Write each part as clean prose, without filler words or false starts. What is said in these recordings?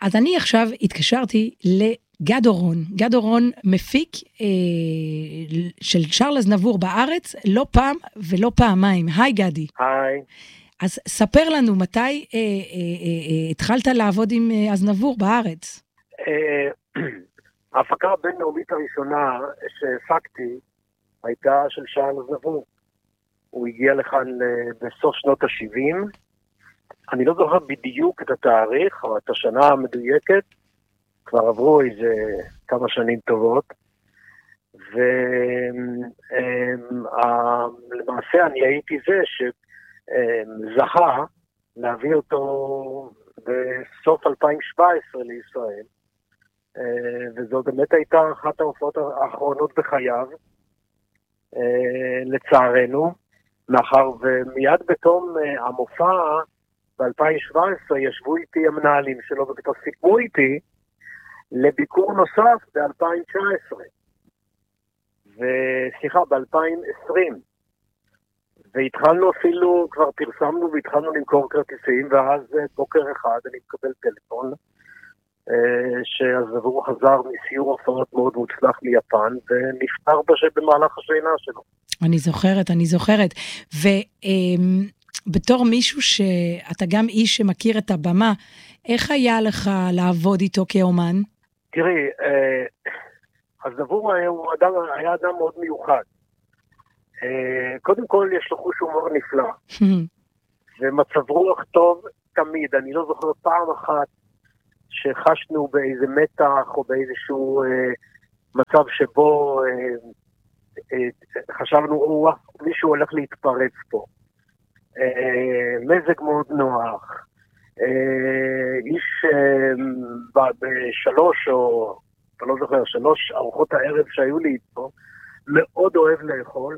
אז אני עכשיו התקשרתי לגד אורון. גד אורון מפיק של שרל אזנבור בארץ, לא פעם ולא פעמיים. היי גדי. היי. אז ספר לנו, מתי התחלת לעבוד עם אזנבור בארץ? ההפקה הבינלאומית הראשונה שהפקתי הייתה של שרל אזנבור. הוא הגיע לכאן בסוף שנות ה-70. אני לא זוכר בדיוק את התאריך או את השנה המדויקת, כבר עברו איזה כמה שנים טובות, ולמעשה אני הייתי זה שזכה להביא אותו בסוף 2017 לישראל, וזו באמת הייתה אחת ההופעות האחרונות בחייו, לצערנו, מאחר ומיד בתום המופע ב-2017 ישבו איתי המנהלים שלו וכתוב סיכמו איתי לביקור נוסף ב-2019 וסליחה ב-2020 והתחלנו אפילו, כבר פרסמנו והתחלנו למכור כרטיסים, ואז בוקר אחד אני מקבל טלפון שאזנבור חזר מסיור הופעות מאוד מוצלח ליפן ונפטר במהלך השינה שלו. אני זוכרת. ובתור מישהו שאתה גם איש שמכיר את הבמה, איך היה לך לעבוד איתו כאומן? תראי, אזנבור היה אדם מאוד מיוחד. קודם כל יש לו חוש הומור נפלא. ומצב רוח טוב תמיד. אני לא זוכר פעם אחת שחשנו באיזה מתח או באיזשהו מצב שבו חשבנו, מישהו הולך להתפרץ פה. מזג מאוד נוח. איש בשלוש או, אתה לא זוכר, 3 ארוחות הערב שהיו לי איתו, מאוד אוהב לאכול,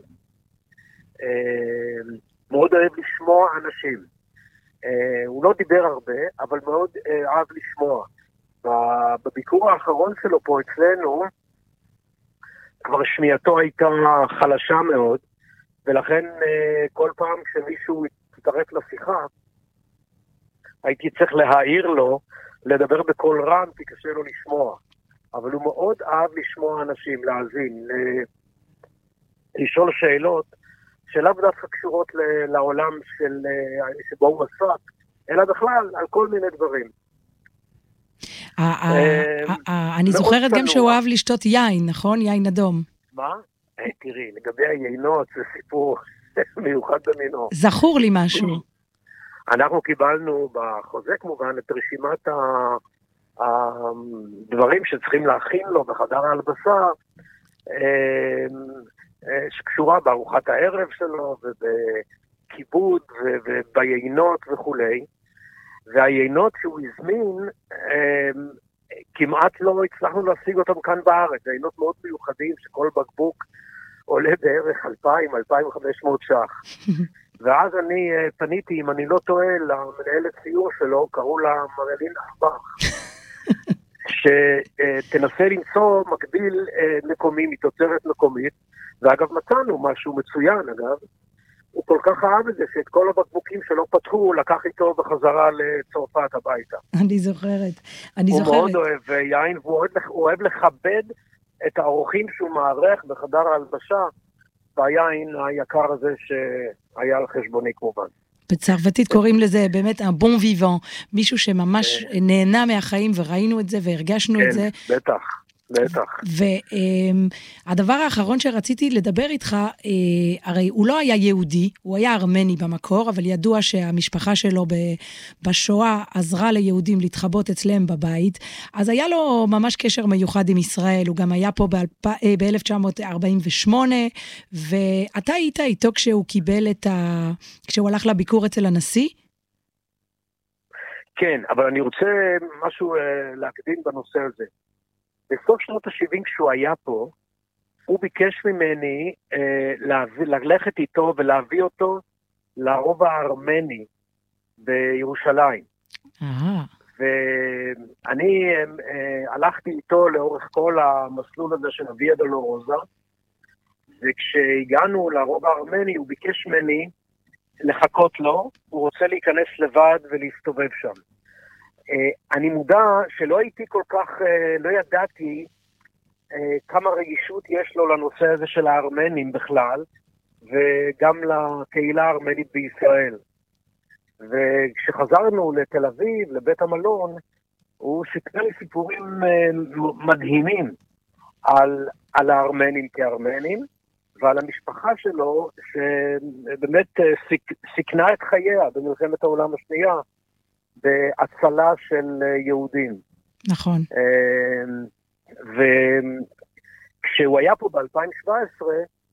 מאוד אוהב לשמוע אנשים. הוא לא דיבר הרבה, אבל מאוד אהב לשמוע. בביקור האחרון שלו פה אצלנו, כבר שמיעתו הייתה חלשה מאוד, ולכן כל פעם כשמישהו התערף לשיחה, הייתי צריך להעיר לו, לדבר בקול רם, כי קשה לו לשמוע. אבל הוא מאוד אהב לשמוע אנשים, להאזין, לשאול שאלות, שלאו דווקא קשורות לעולם שבו הוא עסק, אלא בכלל על כל מיני דברים. אני זוכרת גם שהוא אהב לשתות יין, נכון? יין אדום. מה? תראי, לגבי היינות זה סיפור מיוחד במינו. זכור לי משהו. אנחנו קיבלנו בחוזה כמובן את רשימת הדברים שצריכים להכין לו בחדר ההלבשה, שקשורה בארוחת הערב שלו ובכיבוד וביינות וכולי. והיינות שהוא הזמין, כמעט לא הצלחנו להשיג אותם כאן בארץ. היינות מאוד מיוחדים שכל בקבוק עולה בערך 2,000-2,500 ש"ח. ואז אני פניתי, אם אני לא טועה, למנהלת סיור שלו, קראו לה מרלין אחבך, שתנסה למצוא מקביל מקומי, מתוצרת מקומית, ואגב מצאנו משהו מצוין, אגב, הוא כל כך אהב את זה, שאת כל הבקבוקים שלא פתחו, הוא לקח איתו בחזרה לצרפת הביתה. אני זוכרת. הוא מאוד אוהב יין, והוא אוהב לכבד את האורחים שהוא מערך בחדר ההלבשה, ביין היקר הזה שהיה על חשבוני כמובן. בצרפתית קוראים לזה באמת הבון ויבן, מישהו שממש נהנה מהחיים, וראינו את זה והרגשנו את זה. כן, בטח. והדבר האחרון שרציתי לדבר איתך, הרי הוא לא היה יהודי, הוא היה ארמני במקור, אבל ידוע שהמשפחה שלו בשואה עזרה ליהודים להתחבות אצלם בבית, אז היה לו ממש קשר מיוחד עם ישראל, הוא גם היה פה ב-1948, ואתה היית איתו כשהוא קיבל כשהוא הלך לביקור אצל הנשיא? כן, אבל אני רוצה משהו להקדים בנושא הזה. בסוף שנות ה-70 כשהוא היה פה, הוא ביקש ממני ללכת איתו ולהביא אותו לרובע הארמני בירושלים. ואני הלכתי איתו לאורך כל המסלול הזה של הוויה דולורוזה, וכשהגענו לרובע הארמני הוא ביקש ממני לחכות לו, הוא רוצה להיכנס לבד ולהסתובב שם. אני מודע שלא הייתי כל כך, לא ידעתי כמה רגישות יש לו לנושא הזה של הארמנים בכלל, וגם לקהילה הארמנית בישראל. וכשחזרנו לתל אביב, לבית המלון, הוא סיפר לי סיפורים מדהימים על הארמנים כארמנים, ועל המשפחה שלו, שבאמת סיכנה את חייה במלחמת העולם השנייה, בהצלה של יהודים. נכון. וכשהוא היה פה ב-2017,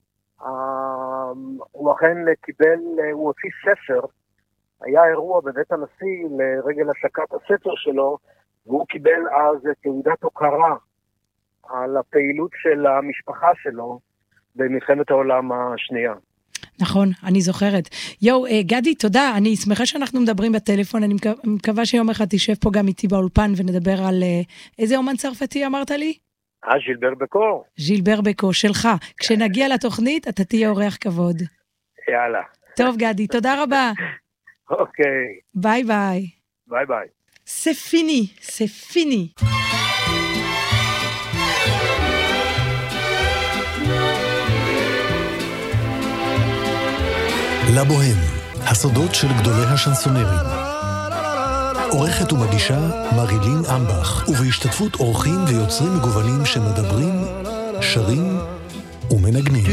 הוא אכן קיבל, הוא הוציא ספר, היה אירוע בבית הנשיא לרגל השקת הספר שלו, והוא קיבל אז תעודת הוקרה על הפעילות של המשפחה שלו במלחמת העולם השנייה. נכון, אני זוכרת. גדי, תודה, אני שמחה שאנחנו מדברים בטלפון, אני מקווה שיום אחד תשב פה גם איתי באולפן ונדבר על איזה אומן צרפתי אמרת לי? ז'ילבר בקו. ז'ילבר בקו, שלך. כשנגיע לתוכנית, אתה תהיה אורח כבוד. יאללה. טוב, גדי, תודה רבה. אוקיי. ביי ביי. ביי ביי. C'est fini, c'est fini. לבוהם, הסודות של גדולי השנסונרים. עורכת ומגישה מרילין אמבך, ובהשתתפות אורחים ויוצרים מגוונים שמדברים, שרים ומנגנים.